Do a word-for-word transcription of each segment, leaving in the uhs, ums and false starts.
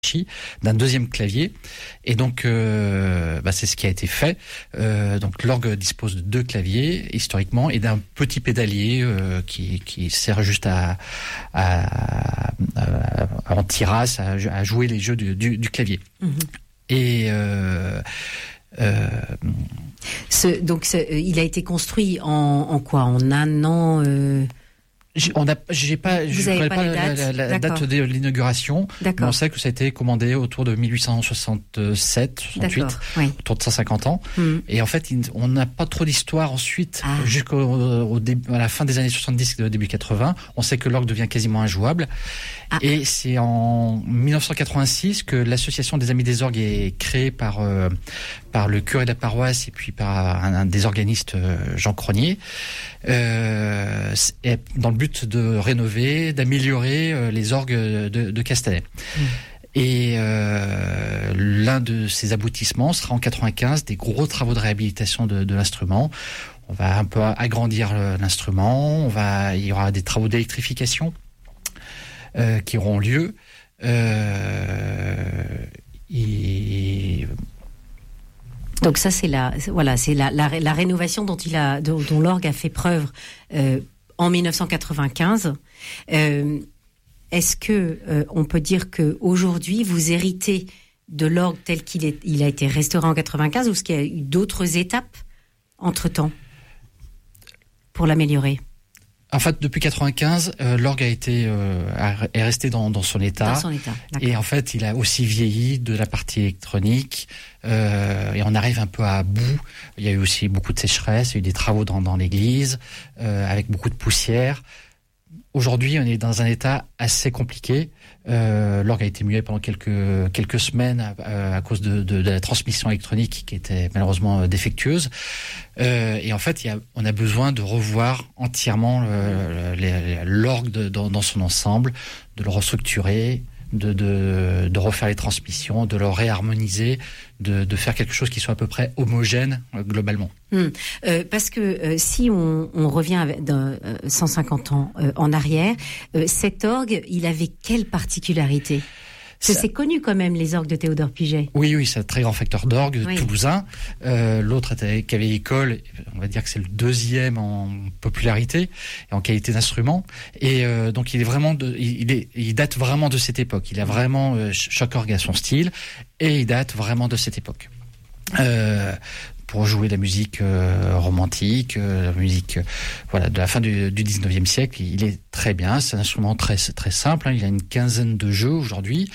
d'un deuxième clavier, et donc euh, bah, c'est ce qui a été fait. Euh, donc l'orgue dispose de deux claviers historiquement et d'un petit pédalier euh, qui, qui sert juste à, à, à, à en tirasse, à, à jouer les jeux du, du, du clavier. Mmh. Et euh, euh, ce, donc ce, il a été construit en, en quoi, en un an euh... J'ai, on a, j'ai pas, je ne connais pas, pas la, la, la date de l'inauguration, mais on sait que ça a été commandé autour de mille huit cent soixante-sept, soixante-huit, oui. Autour de cent cinquante ans. Mmh. Et en fait, on n'a pas trop d'histoire ensuite, ah. jusqu'au au début, à la fin des années soixante-dix et début quatre-vingts. On sait que l'orgue devient quasiment injouable. Ah. Et c'est en mille neuf cent quatre-vingt-six que l'association des Amis des Orgues est créée par, euh, par le curé de la paroisse et puis par un, un des organistes, euh, Jean Cronier, euh, dans le but de rénover, d'améliorer euh, les orgues de, de Castanet. Mmh. Et euh, l'un de ces aboutissements sera en quatre-vingt-quinze des gros travaux de réhabilitation de, de l'instrument. On va un peu agrandir l'instrument, on va, il y aura des travaux d'électrification euh, qui auront lieu. Euh, et Donc ça, c'est la, voilà, c'est la, la, la rénovation dont il a, dont, dont l'orgue a fait preuve euh, en mille neuf cent quatre-vingt-quinze. Euh, est-ce que euh, on peut dire que aujourd'hui vous héritez de l'orgue tel qu'il est, il a été restauré en quatre-vingt-quinze, ou est-ce qu'il y a eu d'autres étapes entre-temps pour l'améliorer? En fait, depuis quatre-vingt-quinze, euh, l'orgue a été euh, est resté dans, dans son état. Dans son état. Et en fait, il a aussi vieilli de la partie électronique. Euh, et on arrive un peu à bout. Il y a eu aussi beaucoup de sécheresse. Il y a eu des travaux dans, dans l'église euh, avec beaucoup de poussière. Aujourd'hui, on est dans un état assez compliqué. Euh, l'orgue a été muet pendant quelques quelques semaines à, à cause de, de, de la transmission électronique qui était malheureusement défectueuse. Euh, et en fait, il y a, on a besoin de revoir entièrement le, le, l'orgue de, dans, dans son ensemble, de le restructurer, de, de, de refaire les transmissions, de le réharmoniser, de, de faire quelque chose qui soit à peu près homogène euh, globalement. Mmh. Euh, parce que euh, si on, on revient avec d'un, euh, cent cinquante ans euh, en arrière, euh, cet orgue, il avait quelle particularité ? Parce que c'est connu quand même, les orgues de Théodore Puget. Oui, oui, c'est un très grand facteur d'orgue oui. toulousain. Euh, l'autre était Cavalier-École, on va dire que c'est le deuxième en popularité et en qualité d'instrument. Et euh, donc il est vraiment, de, il, est, il date vraiment de cette époque. Il a vraiment euh, chaque orgue a son style et il date vraiment de cette époque. Euh, pour jouer la musique euh, romantique, euh, la musique euh, voilà, de la fin du, du dix-neuvième siècle. Il est très bien, c'est un instrument très, très simple, hein, il a une quinzaine de jeux aujourd'hui,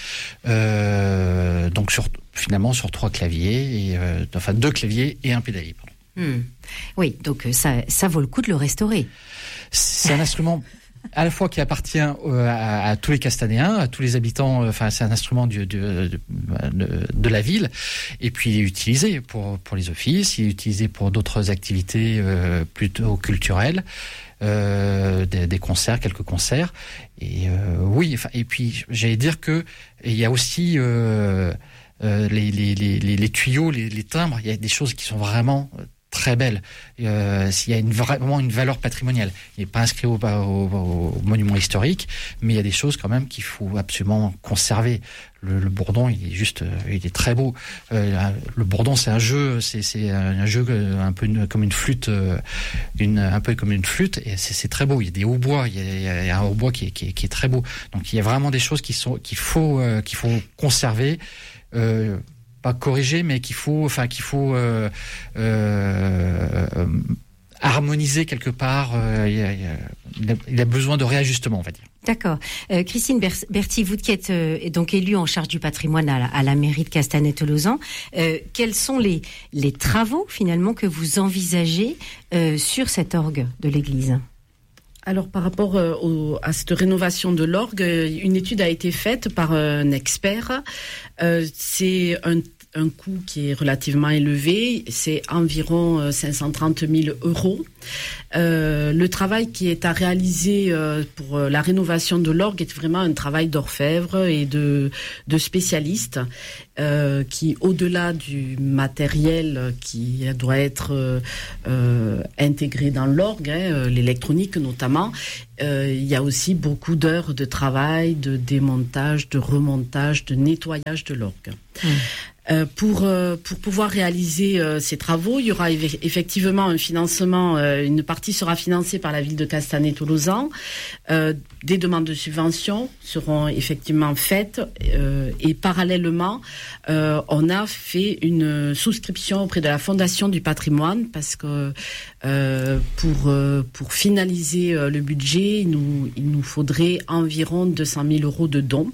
euh, donc sur, finalement sur trois claviers, et, euh, enfin deux claviers et un pédalier. Pardon. Mmh. Oui, donc ça, ça vaut le coup de le restaurer. C'est un instrument à la fois qui appartient euh, à, à tous les Castanéens, à tous les habitants, euh, enfin c'est un instrument du, du, de, de, de la ville, et puis il est utilisé pour, pour les offices, il est utilisé pour d'autres activités euh, plutôt culturelles, euh, des, des concerts, quelques concerts, et euh, oui, enfin, et puis j'allais dire que il y a aussi euh, euh, les, les, les, les tuyaux, les, les timbres, il y a des choses qui sont vraiment très belle. Euh, s'il y a une, vraiment une valeur patrimoniale. Il n'est pas inscrit au, au, au monument historique, mais il y a des choses quand même qu'il faut absolument conserver. Le, le bourdon, il est juste, il est très beau. Euh, le bourdon, c'est un jeu, c'est, c'est un jeu un peu une, comme une flûte, une, un peu comme une flûte, et c'est, c'est très beau. Il y a des hautbois, il y a, il y a un hautbois qui est, qui, est, qui est très beau. Donc il y a vraiment des choses qui sont, qu'il faut, euh, qu'il faut conserver. Euh, pas corriger, mais qu'il faut, enfin qu'il faut euh, euh, euh, harmoniser quelque part. Euh, il, a, il a besoin de réajustement, on va dire. D'accord. Euh, Christine Berthy, vous qui êtes euh, donc élue en charge du patrimoine à la, à la mairie de Castanet-Tolosan, euh, quels sont les, les travaux finalement que vous envisagez euh, sur cet orgue de l'église ? Alors, par rapport euh, au, à cette rénovation de l'orgue, une étude a été faite par un expert. Euh, c'est un, un coût qui est relativement élevé, c'est environ cinq cent trente mille euros. Euh, le travail qui est à réaliser euh, pour la rénovation de l'orgue est vraiment un travail d'orfèvre et de, de spécialistes euh, qui, au-delà du matériel qui doit être euh, euh, intégré dans l'orgue, hein, l'électronique notamment, euh, il y a aussi beaucoup d'heures de travail, de démontage, de remontage, de nettoyage de l'orgue. Mmh. Euh, pour euh, pour pouvoir réaliser euh, ces travaux, il y aura eff- effectivement un financement. Euh, une partie sera financée par la ville de Castanet-Tolosan. Euh, des demandes de subventions seront effectivement faites euh, et parallèlement, euh, on a fait une souscription auprès de la Fondation du Patrimoine parce que euh, pour euh, pour finaliser euh, le budget, il nous il nous faudrait environ deux cent mille euros de dons.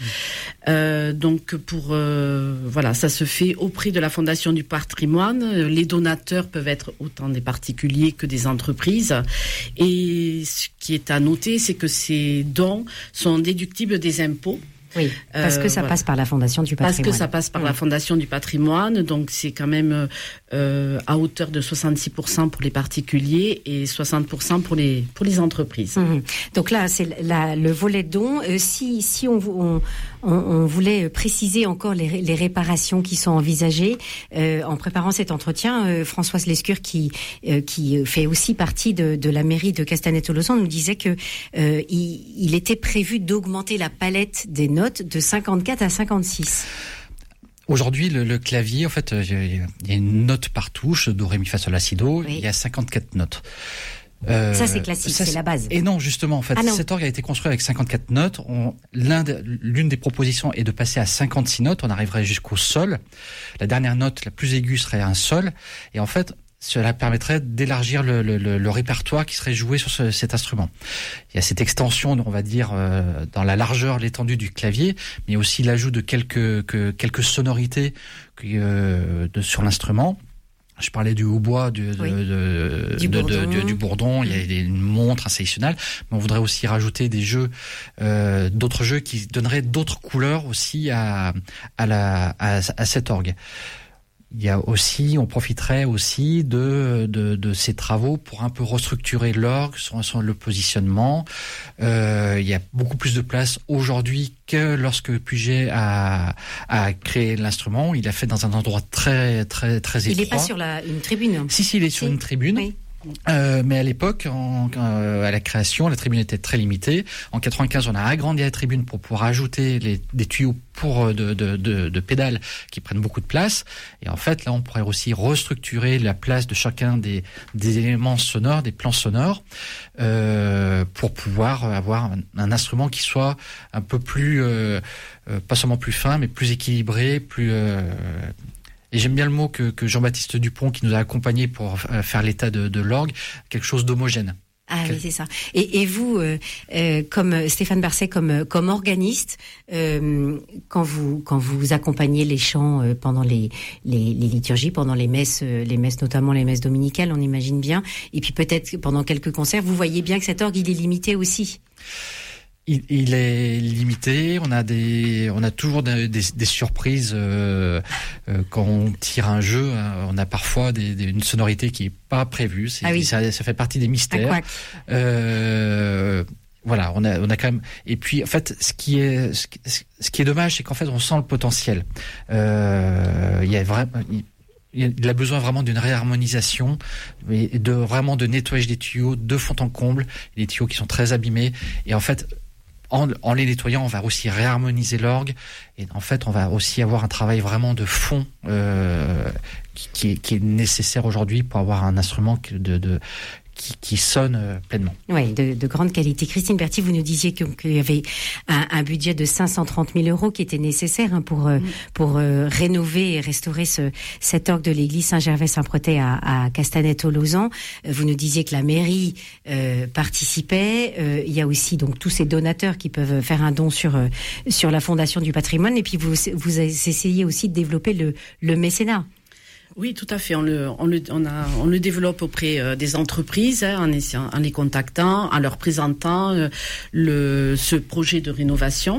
Euh, donc pour euh, voilà, ça se fait auprès de la Fondation du Patrimoine. Les donateurs peuvent être autant des particuliers que des entreprises. Et ce qui est à noter, c'est que ces dons sont déductibles des impôts. Oui, parce que ça euh, voilà. passe par la Fondation du Patrimoine. Parce que ça passe par mmh. la Fondation du Patrimoine, donc c'est quand même euh, à hauteur de soixante-six pour cent pour les particuliers et soixante pour cent pour les pour les entreprises. Mmh. Donc là, c'est la, le volet don. Euh, si si on, on, on, on voulait préciser encore les, les réparations qui sont envisagées euh, en préparant cet entretien, euh, Françoise Lescure, qui euh, qui fait aussi partie de, de la mairie de Castanet-Tolosan, nous disait que euh, il, il était prévu d'augmenter la palette des notes de cinquante-quatre à cinquante-six. Aujourd'hui, le, le clavier, en fait, il y a une note par touche, do, ré, mi, fa, sol, la, si, do, oui. Il y a cinquante-quatre notes. Euh, ça, c'est classique, ça, c'est, c'est la base. Et non, justement, en fait, ah cet orgue a été construit avec cinquante-quatre notes. On, l'un de, l'une des propositions est de passer à cinquante-six notes. On arriverait jusqu'au sol. La dernière note, la plus aiguë, serait un sol. Et en fait, cela permettrait d'élargir le, le, le, le répertoire qui serait joué sur ce, cet instrument. Il y a cette extension, on va dire, euh, dans la largeur, l'étendue du clavier, mais aussi l'ajout de quelques, que, quelques sonorités euh, de, sur l'instrument. Je parlais du hautbois, du, oui. de, de, du, de, bourdon. De, de, du bourdon. Il y a des, une montre, un sélectionnal, mais on voudrait aussi rajouter des jeux, euh, d'autres jeux qui donneraient d'autres couleurs aussi à, à, la, à, à cet orgue. Il y a aussi, on profiterait aussi de, de, de ces travaux pour un peu restructurer l'orgue, son, son, le positionnement. Euh, il y a beaucoup plus de place aujourd'hui que lorsque Puget a, a créé l'instrument. Il l'a fait dans un endroit très, très, très étroit. Il n'est pas sur la, une tribune. Si, si, il est sur si. une tribune. Oui. Euh, mais à l'époque, en, euh, à la création, la tribune était très limitée. En quatre-vingt-quinze, on a agrandi la tribune pour pouvoir ajouter les, des tuyaux pour de, de, de, de pédales qui prennent beaucoup de place. Et en fait, là, on pourrait aussi restructurer la place de chacun des, des éléments sonores, des plans sonores, euh, pour pouvoir avoir un, un instrument qui soit un peu plus, euh, euh, pas seulement plus fin, mais plus équilibré, plus euh, et j'aime bien le mot que, que Jean-Baptiste Dupont, qui nous a accompagnés pour faire l'état de, de l'orgue, quelque chose d'homogène. Ah okay. Oui, c'est ça. Et, et vous, euh, euh, comme Stéphane Berset, comme comme organiste, euh, quand vous quand vous accompagnez les chants euh, pendant les, les les liturgies, pendant les messes, euh, les messes notamment les messes dominicales, on imagine bien, et puis peut-être pendant quelques concerts, vous voyez bien que cet orgue il est limité aussi. Il, il est limité. On a des, on a toujours des, des, des surprises euh, euh, quand on tire un jeu. Hein, on a parfois des, des, une sonorité qui est pas prévue. C'est, ah oui. ça, ça fait partie des mystères. Euh, voilà, on a, on a quand même. Et puis, en fait, ce qui est, ce qui, ce qui est dommage, c'est qu'en fait, on sent le potentiel. Euh, il y a vraiment. Il a besoin vraiment d'une réharmonisation et de vraiment de nettoyage des tuyaux de fond en comble, les tuyaux qui sont très abîmés. Et en fait, en, en les nettoyant, on va aussi réharmoniser l'orgue. Et en fait, on va aussi avoir un travail vraiment de fond euh, qui, qui, est, qui est nécessaire aujourd'hui pour avoir un instrument de, de Qui, qui sonne euh, pleinement. Oui, de, de grande qualité. Christine Berthy, vous nous disiez que, qu'il y avait un, un budget de cinq cent trente mille euros qui était nécessaire hein, pour euh, mmh. pour euh, rénover et restaurer ce cet orgue de l'église Saint-Gervais-Saint-Protais à, à Castanet-Tolosan. Vous nous disiez que la mairie euh, participait. Euh, il y a aussi donc tous ces donateurs qui peuvent faire un don sur euh, sur la Fondation du Patrimoine. Et puis vous vous essayez aussi de développer le le mécénat. Oui, tout à fait. On le, on le, on a, on le développe auprès euh, des entreprises, hein, en, essayant, en les contactant, en leur présentant euh, le, ce projet de rénovation,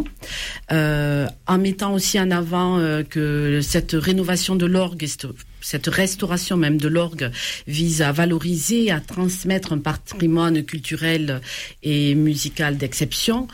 euh, en mettant aussi en avant euh, que cette rénovation de l'orgue, cette restauration même de l'orgue vise à valoriser, à transmettre un patrimoine culturel et musical d'exception.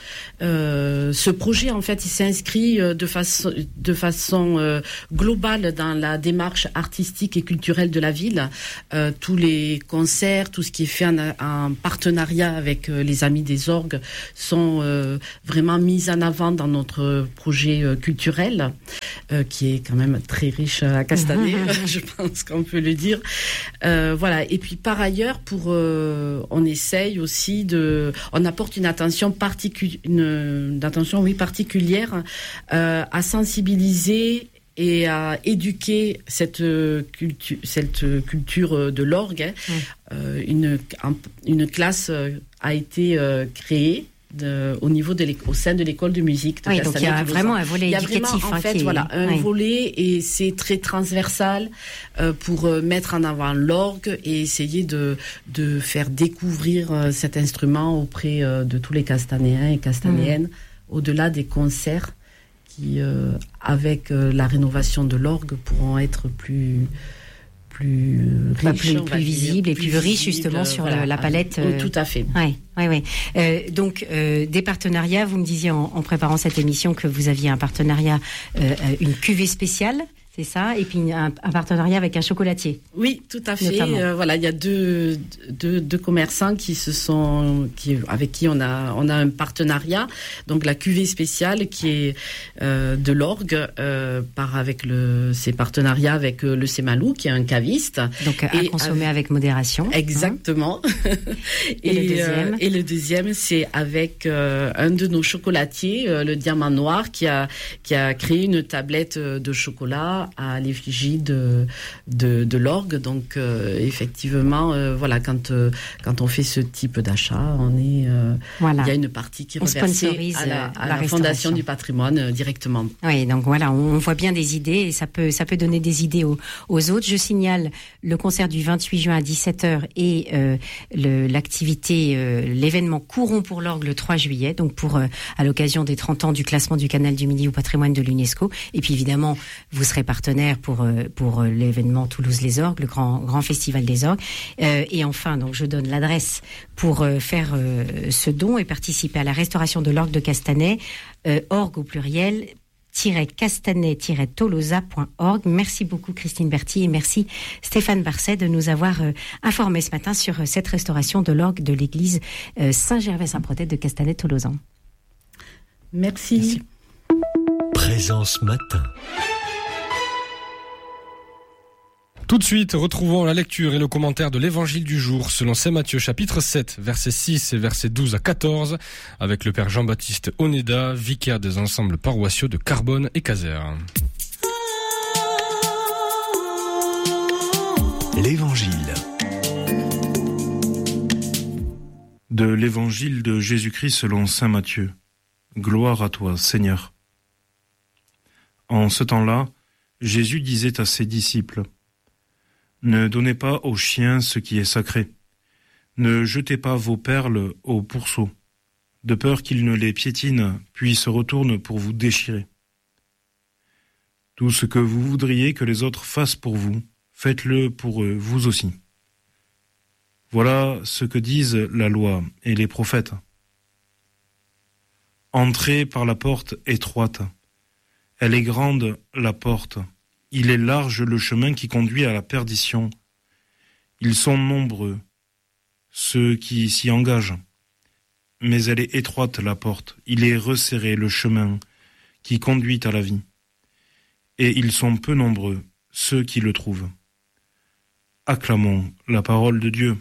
Euh, ce projet, en fait, il s'inscrit de façon, de façon euh, globale dans la démarche artistique et culturelle de la ville. Euh, tous les concerts, tout ce qui est fait en, en partenariat avec euh, les Amis des Orgues sont euh, vraiment mis en avant dans notre projet euh, culturel, euh, qui est quand même très riche à Castanet. Je pense qu'on peut le dire. Euh, voilà. Et puis par ailleurs, pour euh, on essaye aussi de, on apporte une attention particulière, une, une attention oui particulière euh, à sensibiliser et à éduquer cette culture, cette culture de l'orgue. Hein. Mmh. Euh, une une classe a été euh, créée. De, au niveau de au sein de l'école de musique de oui, donc il y a vraiment un volet éducatif. Il y a vraiment, en hein, fait, qui... voilà, un oui. volet et c'est très transversal euh, pour euh, mettre en avant l'orgue et essayer de de faire découvrir euh, cet instrument auprès euh, de tous les Castanéens et Castanéennes, mmh. au-delà des concerts qui, euh, avec euh, la rénovation de l'orgue, pourront être plus plus riche, bah, plus, plus visible et plus, plus riche justement euh, sur voilà, la, la palette. Euh, tout à fait. Oui, oui, oui. Euh, donc euh, des partenariats. Vous me disiez en, en préparant cette émission que vous aviez un partenariat, euh, une cuvée spéciale. C'est ça, et puis un, un partenariat avec un chocolatier. Oui, tout à fait. Euh, voilà, il y a deux, deux, deux commerçants qui se sont, qui, avec qui on a, on a un partenariat. Donc la cuvée spéciale qui est euh, de l'orgue, euh, par avec le, ses partenariats avec euh, le Semalou, qui est un caviste. Donc à consommer avec, avec modération. Exactement. Hein. et, et le deuxième. Euh, et le deuxième, c'est avec euh, un de nos chocolatiers, euh, le Diamant Noir, qui a, qui a créé une tablette de chocolat à l'effigie de, de, de l'orgue. Donc, euh, effectivement, euh, voilà, quand, euh, quand on fait ce type d'achat, on est, euh, voilà. il y a une partie qui est reversée à la, à la, la Fondation du patrimoine euh, directement. Oui, donc voilà, on voit bien des idées et ça peut, ça peut donner des idées aux, aux autres. Je signale le concert du vingt-huit juin à dix-sept heures et euh, le, l'activité, euh, l'événement Courons pour l'orgue le trois juillet, donc pour, euh, à l'occasion des trente ans du classement du Canal du Midi au patrimoine de l'UNESCO. Et puis évidemment, vous serez partenaire pour pour l'événement Toulouse les Orgues, le grand grand festival des orgues. Euh, et enfin, donc je donne l'adresse pour euh, faire euh, ce don et participer à la restauration de l'orgue de Castanet, euh, orgue au pluriel castanet tiret tolosa point org. Merci beaucoup Christine Berthy et merci Stéphane Barcet de nous avoir euh, informé ce matin sur euh, cette restauration de l'orgue de l'église euh, Saint-Gervais-Saint-Protet de Castanet-Tolosan. Merci. Merci. Présence matin. Tout de suite, retrouvons la lecture et le commentaire de l'évangile du jour selon saint Matthieu chapitre sept, versets six et versets douze à quatorze, avec le père Jean-Baptiste Oneda, vicaire des ensembles paroissiaux de Carbone et Casères. L'évangile. De l'évangile de Jésus-Christ selon saint Matthieu. Gloire à toi, Seigneur. En ce temps-là, Jésus disait à ses disciples: Ne donnez pas aux chiens ce qui est sacré. Ne jetez pas vos perles aux pourceaux, de peur qu'ils ne les piétinent, puis se retournent pour vous déchirer. Tout ce que vous voudriez que les autres fassent pour vous, faites-le pour eux, vous aussi. Voilà ce que disent la loi et les prophètes. Entrez par la porte étroite. Elle est grande, la porte. Il est large le chemin qui conduit à la perdition. Ils sont nombreux, ceux qui s'y engagent. Mais elle est étroite la porte, il est resserré le chemin qui conduit à la vie. Et ils sont peu nombreux, ceux qui le trouvent. Acclamons la parole de Dieu.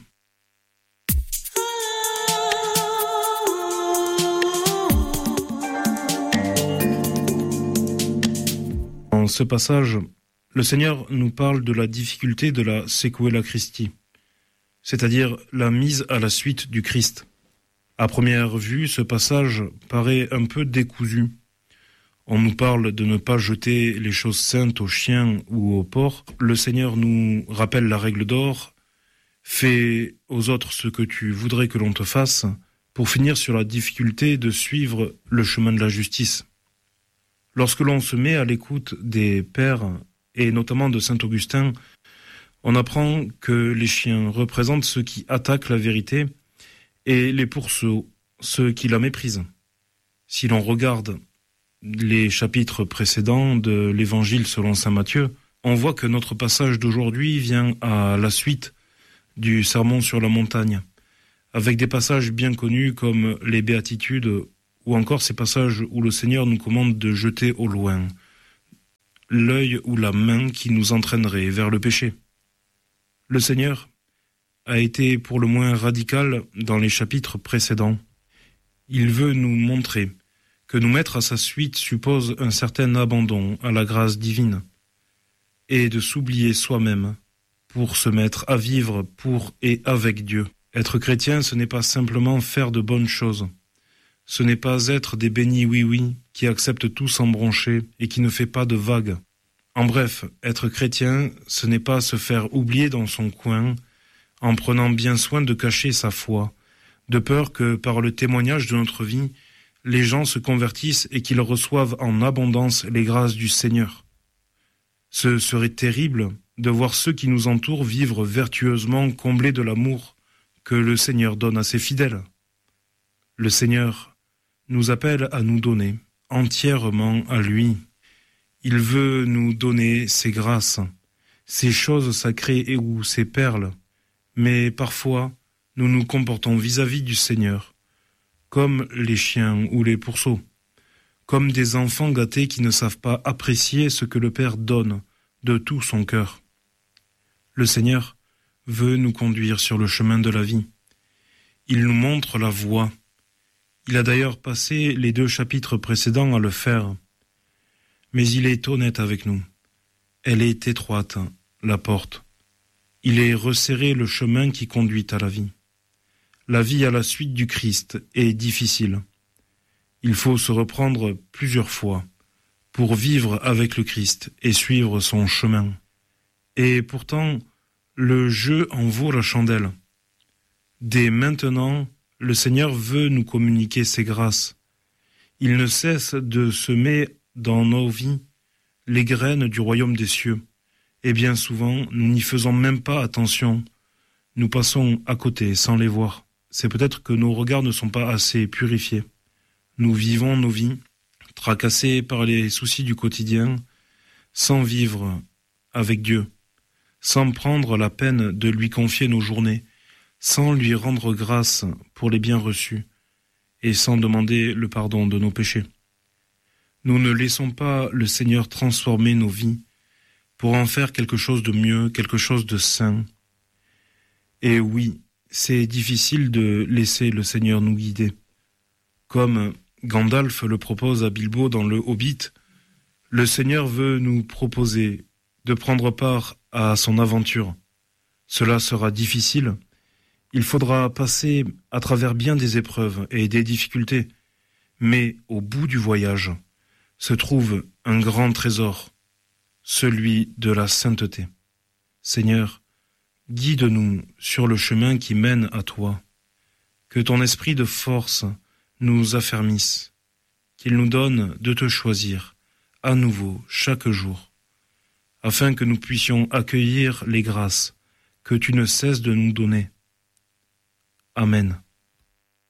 Dans ce passage, le Seigneur nous parle de la difficulté de la sequela Christi, c'est-à-dire la mise à la suite du Christ. À première vue, ce passage paraît un peu décousu. On nous parle de ne pas jeter les choses saintes aux chiens ou aux porcs. Le Seigneur nous rappelle la règle d'or. Fais aux autres ce que tu voudrais que l'on te fasse, pour finir sur la difficulté de suivre le chemin de la justice. Lorsque l'on se met à l'écoute des pères, et notamment de saint Augustin, on apprend que les chiens représentent ceux qui attaquent la vérité et les pourceaux, ceux qui la méprisent. Si l'on regarde les chapitres précédents de l'Évangile selon saint Matthieu, on voit que notre passage d'aujourd'hui vient à la suite du sermon sur la montagne, avec des passages bien connus comme les béatitudes ou encore ces passages où le Seigneur nous commande de jeter au loin l'œil ou la main qui nous entraînerait vers le péché. Le Seigneur a été pour le moins radical dans les chapitres précédents. Il veut nous montrer que nous mettre à sa suite suppose un certain abandon à la grâce divine et de s'oublier soi-même pour se mettre à vivre pour et avec Dieu. Être chrétien, ce n'est pas simplement faire de bonnes choses. Ce n'est pas être des bénis oui-oui qui acceptent tout sans broncher et qui ne fait pas de vagues. En bref, être chrétien, ce n'est pas se faire oublier dans son coin en prenant bien soin de cacher sa foi, de peur que par le témoignage de notre vie, les gens se convertissent et qu'ils reçoivent en abondance les grâces du Seigneur. Ce serait terrible de voir ceux qui nous entourent vivre vertueusement comblés de l'amour que le Seigneur donne à ses fidèles. Le Seigneur nous appelle à nous donner entièrement à lui. Il veut nous donner ses grâces, ses choses sacrées et ou ses perles, mais parfois nous nous comportons vis-à-vis du Seigneur comme les chiens ou les pourceaux, comme des enfants gâtés qui ne savent pas apprécier ce que le Père donne de tout son cœur. Le Seigneur veut nous conduire sur le chemin de la vie. Il nous montre la voie. Il a d'ailleurs passé les deux chapitres précédents à le faire. Mais il est honnête avec nous. Elle est étroite, la porte. Il est resserré le chemin qui conduit à la vie. La vie à la suite du Christ est difficile. Il faut se reprendre plusieurs fois pour vivre avec le Christ et suivre son chemin. Et pourtant, le jeu en vaut la chandelle. Dès maintenant, le Seigneur veut nous communiquer ses grâces. Il ne cesse de semer dans nos vies les graines du royaume des cieux. Et bien souvent, nous n'y faisons même pas attention. Nous passons à côté sans les voir. C'est peut-être que nos regards ne sont pas assez purifiés. Nous vivons nos vies, tracassés par les soucis du quotidien, sans vivre avec Dieu, sans prendre la peine de lui confier nos journées, sans lui rendre grâce pour les biens reçus, et sans demander le pardon de nos péchés. Nous ne laissons pas le Seigneur transformer nos vies pour en faire quelque chose de mieux, quelque chose de saint. Et oui, c'est difficile de laisser le Seigneur nous guider. Comme Gandalf le propose à Bilbo dans le Hobbit, le Seigneur veut nous proposer de prendre part à son aventure. Cela sera difficile. Il faudra passer à travers bien des épreuves et des difficultés. Mais au bout du voyage se trouve un grand trésor, celui de la sainteté. Seigneur, guide-nous sur le chemin qui mène à toi. Que ton esprit de force nous affermisse, qu'il nous donne de te choisir à nouveau chaque jour, afin que nous puissions accueillir les grâces que tu ne cesses de nous donner. Amen.